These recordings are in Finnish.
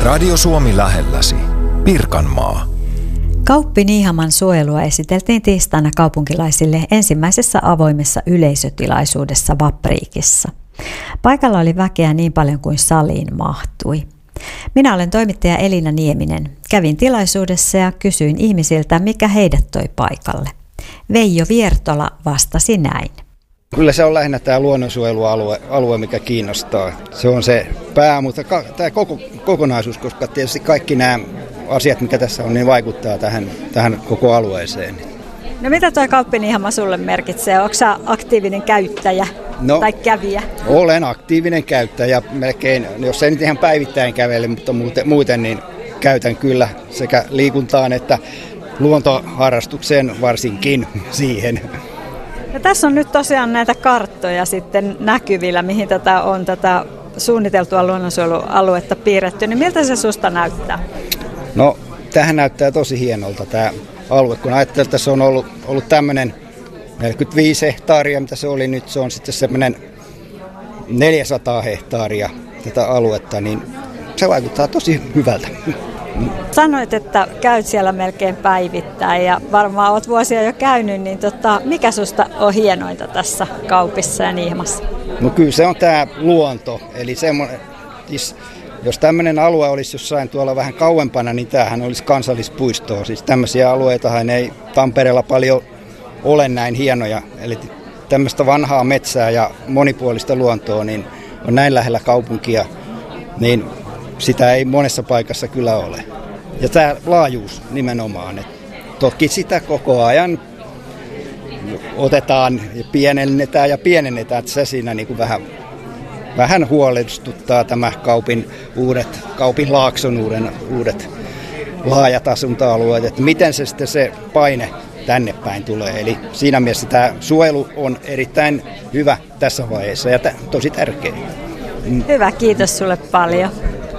Radio Suomi lähelläsi. Pirkanmaa. Kauppi-Niihaman suojelua esiteltiin tiistaina kaupunkilaisille ensimmäisessä avoimessa yleisötilaisuudessa Vapriikissa. Paikalla oli väkeä niin paljon kuin saliin mahtui. Minä olen toimittaja Elina Nieminen. Kävin tilaisuudessa ja kysyin ihmisiltä, mikä heidät toi paikalle. Veijo Viertola vastasi näin. Kyllä se on lähinnä tämä luonnonsuojelualue, mikä kiinnostaa. Se on se pää, mutta tämä kokonaisuus, koska tietysti kaikki nämä asiat, mikä tässä on, niin vaikuttaa tähän koko alueeseen. No mitä tuo Kauppi-Niihama sulle merkitsee? Onko sä aktiivinen käyttäjä tai kävijä? Olen aktiivinen käyttäjä melkein, jos ei nyt ihan päivittäin kävele, mutta muuten niin käytän kyllä sekä liikuntaan että luontoharrastukseen varsinkin siihen. Ja tässä on nyt tosiaan näitä karttoja sitten näkyvillä, mihin tätä suunniteltua luonnonsuojelualuetta piirretty. Niin miltä se susta näyttää? No, tämähän näyttää tosi hienolta tämä alue. Kun ajattelee, että se on ollut tämmöinen 45 hehtaaria, mitä se oli nyt, se on sitten semmoinen 400 hehtaaria tätä aluetta, niin se vaikuttaa tosi hyvältä. Sanoit, että käyt siellä melkein päivittäin ja varmaan olet vuosia jo käynyt, niin mikä susta on hienointa tässä kaupissa ja Niihamassa? No kyllä se on tämä luonto, eli semmoinen, jos tämmöinen alue olisi jossain tuolla vähän kauempana, niin tämähän olisi kansallispuistoa. Siis tämmöisiä alueitahan ei Tampereella paljon ole näin hienoja, eli tämmöistä vanhaa metsää ja monipuolista luontoa, niin on näin lähellä kaupunkia, niin sitä ei monessa paikassa kyllä ole. Ja tämä laajuus nimenomaan, että toki sitä koko ajan otetaan ja pienennetään, että se siinä niin kuin vähän huolestuttaa tämä Kaupin Laakson uudet laajat asuntoalueet, että miten se paine tänne päin tulee. Eli siinä mielessä tämä suojelu on erittäin hyvä tässä vaiheessa ja tosi tärkeä. Hyvä, kiitos sulle paljon.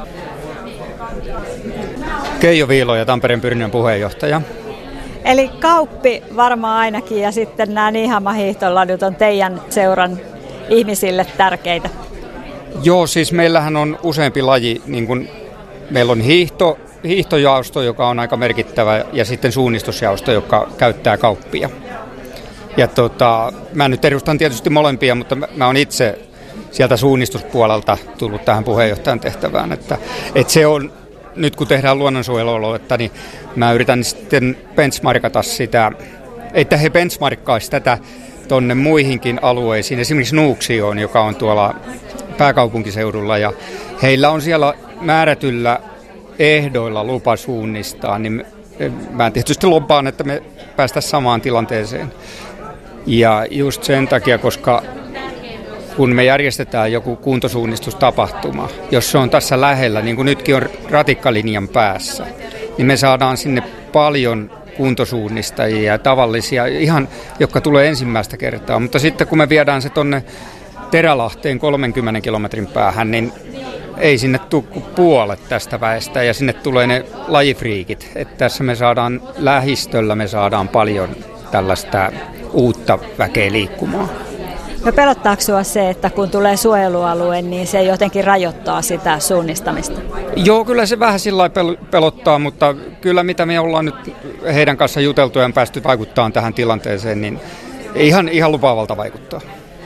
Keijo Viilo ja Tampereen Pyrinnön puheenjohtaja. Eli kauppi varmaan ainakin ja sitten nämä Niihaman hiihtoladut on teidän seuran ihmisille tärkeitä. Joo, siis meillähän on useampi laji, niin kuin meillä on hiihtojaosto, joka on aika merkittävä, ja sitten suunnistusjaosto, joka käyttää kauppia. Ja mä nyt edustan tietysti molempia, mutta mä oon itse sieltä suunnistuspuolelta tullut tähän puheenjohtajan tehtävään, että se on, nyt kun tehdään luonnonsuojelualuetta, niin mä yritän sitten benchmarkata sitä, että he benchmarkkaisivat tätä tonne muihinkin alueisiin, esimerkiksi Nuuksioon, joka on tuolla pääkaupunkiseudulla, ja heillä on siellä määrätyllä ehdoilla lupa suunnistaa, niin mä tietysti lupaan, että me päästäisiin samaan tilanteeseen. Ja just sen takia, koska kun me järjestetään joku kuntosuunnistustapahtuma, jos se on tässä lähellä, niin kuin nytkin on ratikkalinjan päässä, niin me saadaan sinne paljon kuntosuunnistajia ja tavallisia, ihan jotka tulee ensimmäistä kertaa. Mutta sitten kun me viedään se tonne Terälahteen 30 kilometrin päähän, niin ei sinne tule kuin puolet tästä väestä ja sinne tulee ne lajifriikit. Että tässä me saadaan lähistöllä, me saadaan paljon tällaista uutta väkeä liikkumaan. No pelottaako sinua se, että kun tulee suojelualue, niin se jotenkin rajoittaa sitä suunnistamista? Joo, kyllä se vähän sillä lailla pelottaa, mutta kyllä mitä me ollaan nyt heidän kanssa juteltu ja päästy vaikuttamaan tähän tilanteeseen, niin ihan lupaavalta vaikuttaa.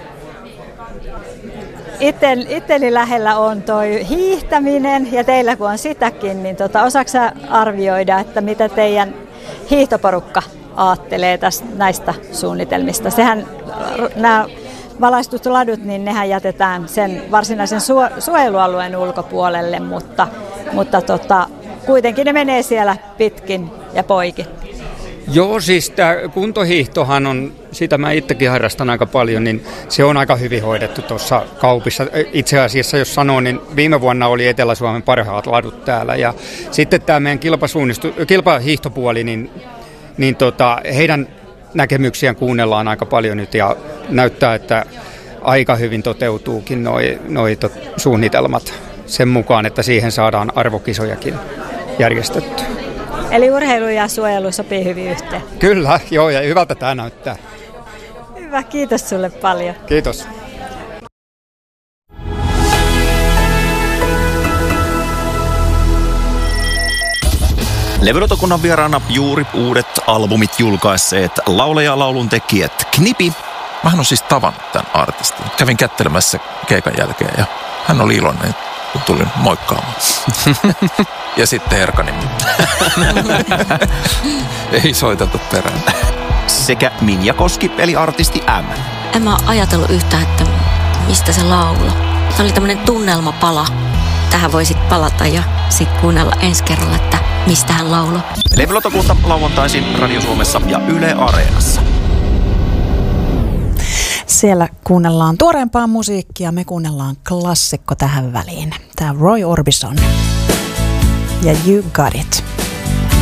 Itseni lähellä on toi hiihtäminen ja teillä kun on sitäkin, niin osaatko sä arvioida, että mitä teidän hiihtoporukka aattelee näistä suunnitelmista? Sehän nämä valaistutladut, niin nehän jätetään sen varsinaisen suojelualueen ulkopuolelle, mutta kuitenkin ne menee siellä pitkin ja poikin. Joo, siis tämä kuntohiihtohan on, sitä mä itsekin harrastan aika paljon, niin se on aika hyvin hoidettu tuossa kaupissa. Itse asiassa, jos sanoo, niin viime vuonna oli Etelä-Suomen parhaat ladut täällä. Ja sitten tämä meidän kilpahiihtopuoli, niin heidän näkemyksiään kuunnellaan aika paljon nyt ja näyttää, että aika hyvin toteutuukin noi suunnitelmat sen mukaan, että siihen saadaan arvokisojakin järjestetty. Eli urheilu ja suojelu sopii hyvin yhteen. Kyllä, joo, ja hyvältä tämä näyttää. Hyvä, kiitos sulle paljon. Kiitos. Levylautakunnan vieraana juuri uudet albumit julkaisseet laulaja laulun tekijät Knipi. Mähän on siis tavannut tämän artistin. Kävin kättelemässä keikan jälkeen ja hän oli iloinen, kun tulin moikkaamaan. Ja sitten Erkanin. Ei soiteta perään. Sekä Minja Koski eli artisti M. En mä ajatellut yhtään, että mistä se laulo. Se oli tämmönen tunnelmapala. Tähän voi sit palata ja sit kuunnella ensi kerralla, että mistä hän lauloi. Levylautakunta lauantaisin Radio Suomessa ja Yle Areenassa. Siellä kuunnellaan tuoreempaa musiikkia, me kuunnellaan klassikko tähän väliin. Tää Roy Orbison ja You Got It.